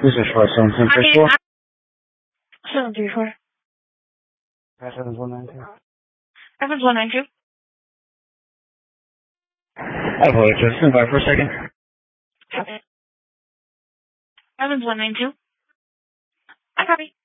This is for 17 first floor. 734. Evans 192. Evans 192. I apologize. Stand by for a second. Evans 192. I copy.